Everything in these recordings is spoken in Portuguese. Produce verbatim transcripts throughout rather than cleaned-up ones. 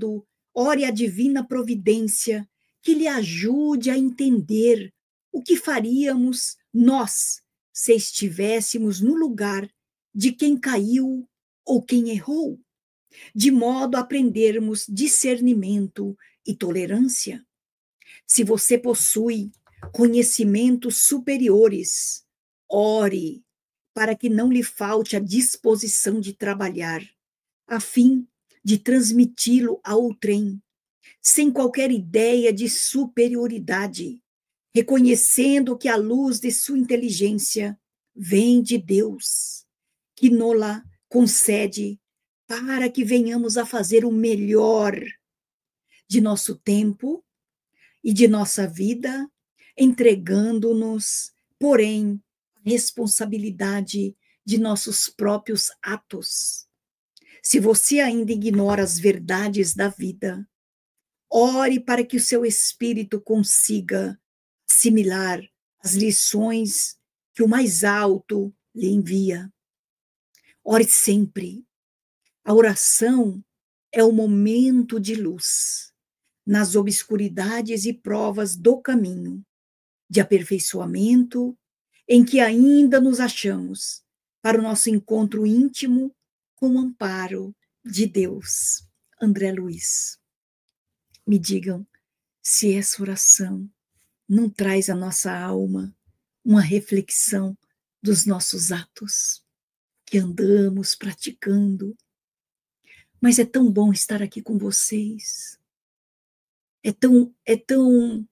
modo, ore a divina providência que lhe ajude a entender o que faríamos nós se estivéssemos no lugar de quem caiu ou quem errou, de modo a aprendermos discernimento e tolerância. Se você possui conhecimentos superiores, ore para que não lhe falte a disposição de trabalhar, a fim de transmiti-lo a outrem, sem qualquer ideia de superioridade, reconhecendo que a luz de sua inteligência vem de Deus, que nos-la concede para que venhamos a fazer o melhor de nosso tempo e de nossa vida, entregando-nos, porém, a responsabilidade de nossos próprios atos. Se você ainda ignora as verdades da vida, ore para que o seu espírito consiga assimilar as lições que o mais alto lhe envia. Ore sempre. A oração é o momento de luz nas obscuridades e provas do caminho de aperfeiçoamento em que ainda nos achamos para o nosso encontro íntimo com o amparo de Deus. André Luiz. Me digam se essa oração não traz à nossa alma uma reflexão dos nossos atos que andamos praticando. Mas é tão bom estar aqui com vocês. É tão, é tão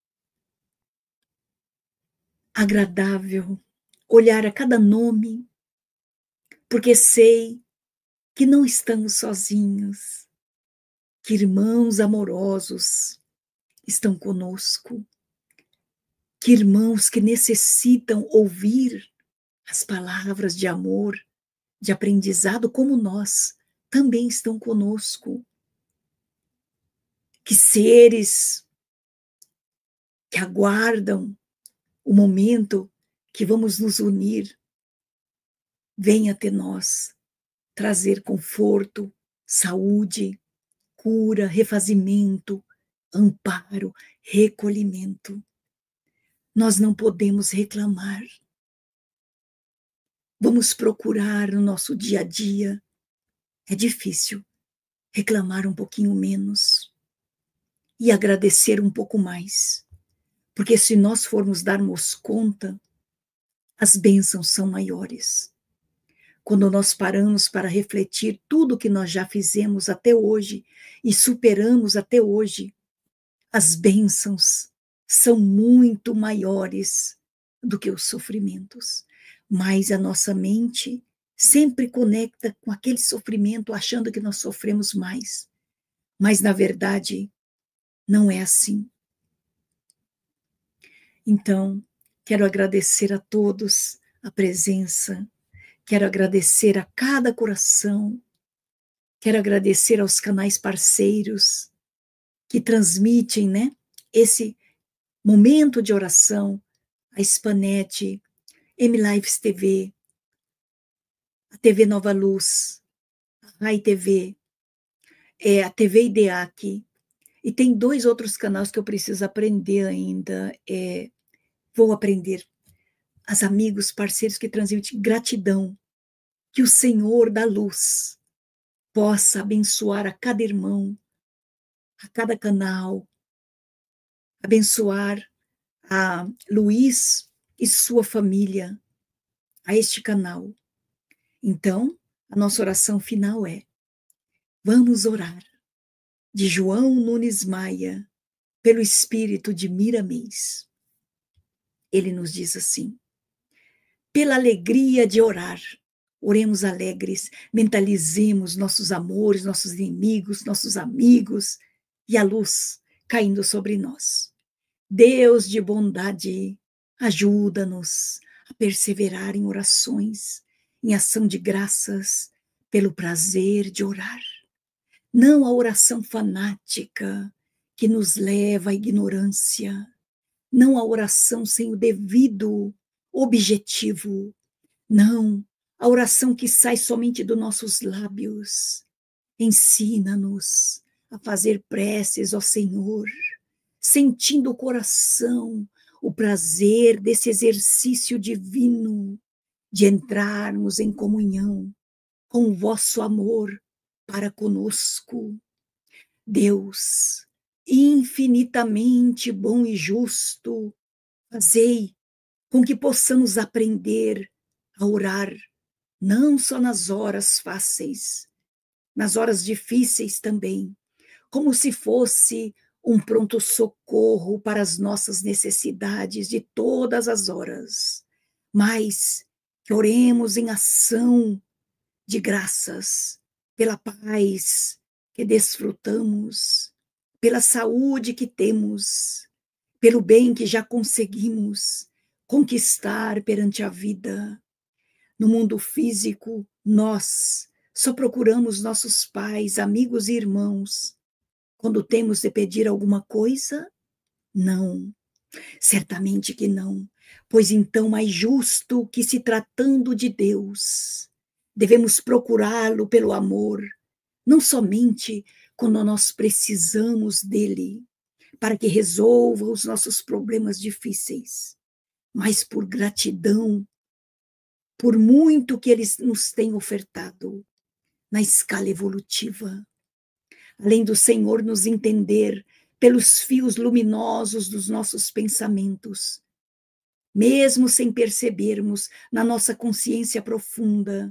agradável olhar a cada nome, porque sei que não estamos sozinhos, que irmãos amorosos estão conosco, que irmãos que necessitam ouvir as palavras de amor, de aprendizado, como nós, também estão conosco. Que seres que aguardam o momento que vamos nos unir, venha até nós trazer conforto, saúde, cura, refazimento, amparo, recolhimento. Nós não podemos reclamar. Vamos procurar no nosso dia a dia. É difícil reclamar um pouquinho menos e agradecer um pouco mais. Porque se nós formos darmos conta, as bênçãos são maiores. Quando nós paramos para refletir tudo que nós já fizemos até hoje e superamos até hoje, as bênçãos são muito maiores do que os sofrimentos. Mas a nossa mente sempre conecta com aquele sofrimento, achando que nós sofremos mais. Mas, na verdade, não é assim. Então, quero agradecer a todos a presença, quero agradecer a cada coração, quero agradecer aos canais parceiros que transmitem, né, esse momento de oração, a Spanet, M-Lives T V, a T V Nova Luz, a Rai T V, é, a T V IDEAC, e tem dois outros canais que eu preciso aprender ainda, é, vou aprender. As amigos, parceiros que transmitem, gratidão, que o Senhor da luz possa abençoar a cada irmão, a cada canal, abençoar a Luiz e sua família, a este canal. Então, a nossa oração final é: vamos orar, de João Nunes Maia, pelo espírito de Miramês. Ele nos diz assim: pela alegria de orar, oremos alegres, mentalizemos nossos amores, nossos inimigos, nossos amigos, e a luz caindo sobre nós. Deus de bondade, ajuda-nos a perseverar em orações, em ação de graças, pelo prazer de orar. Não a oração fanática que nos leva à ignorância, não a oração sem o devido objetivo, não a oração que sai somente dos nossos lábios. Ensina-nos a fazer preces ao Senhor, sentindo o coração, o prazer desse exercício divino, de entrarmos em comunhão com o vosso amor para conosco. Deus, infinitamente bom e justo, fazei com que possamos aprender a orar, não só nas horas fáceis, nas horas difíceis também, como se fosse um pronto-socorro para as nossas necessidades de todas as horas, mas que oremos em ação de graças pela paz que desfrutamos, pela saúde que temos, pelo bem que já conseguimos conquistar perante a vida. No mundo físico, nós só procuramos nossos pais, amigos e irmãos quando temos de pedir alguma coisa? Não, certamente que não, pois então mais justo que, se tratando de Deus, devemos procurá-lo pelo amor, não somente quando nós precisamos dele para que resolva os nossos problemas difíceis, mas por gratidão, por muito que ele nos tem ofertado na escala evolutiva. Além do Senhor nos entender pelos fios luminosos dos nossos pensamentos, mesmo sem percebermos na nossa consciência profunda,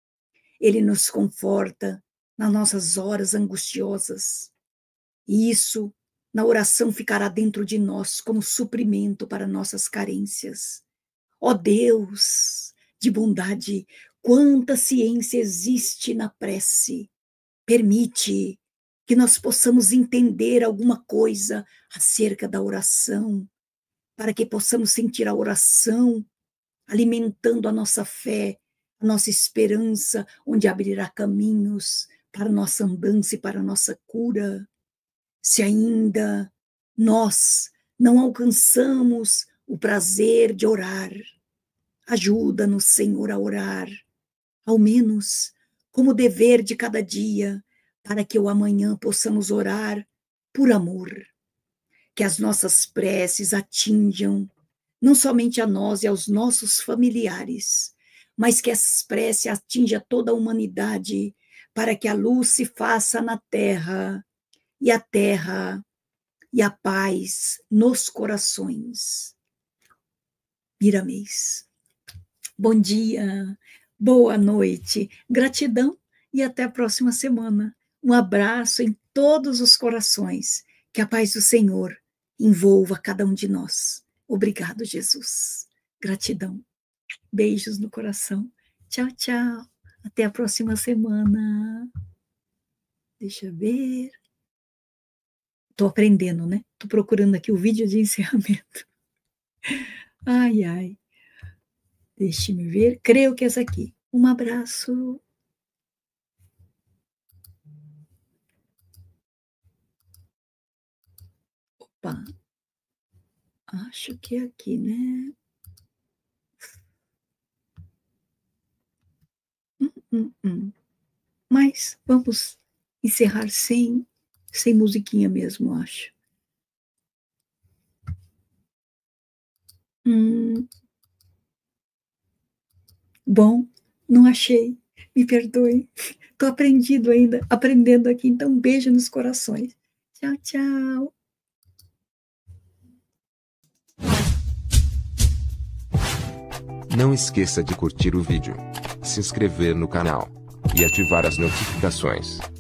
ele nos conforta nas nossas horas angustiosas. E isso, na oração, ficará dentro de nós como suprimento para nossas carências. Ó Deus de bondade, quanta ciência existe na prece! Permite que nós possamos entender alguma coisa acerca da oração, para que possamos sentir a oração alimentando a nossa fé, a nossa esperança, onde abrirá caminhos para a nossa andança e para a nossa cura. Se ainda nós não alcançamos o prazer de orar, ajuda-nos, Senhor, a orar, ao menos como dever de cada dia, para que o amanhã possamos orar por amor. Que as nossas preces atinjam não somente a nós e aos nossos familiares, mas que as preces atinjam toda a humanidade, para que a luz se faça na terra, e a terra e a paz nos corações. Miramês. Bom dia, boa noite, gratidão e até a próxima semana. Um abraço em todos os corações. Que a paz do Senhor envolva cada um de nós. Obrigado, Jesus. Gratidão. Beijos no coração. Tchau, tchau. Até a próxima semana. Deixa eu ver. Estou aprendendo, né? Estou procurando aqui o vídeo de encerramento. Ai, ai. Deixe-me ver. Creio que é essa aqui. Um abraço. Opa, acho que é aqui, né? Hum, hum, hum. Mas vamos encerrar sem, sem musiquinha mesmo, acho. Hum. Bom, não achei. Me perdoe. Estou aprendendo ainda, aprendendo aqui. Então, um beijo nos corações. Tchau, tchau. Não esqueça de curtir o vídeo, se inscrever no canal e ativar as notificações.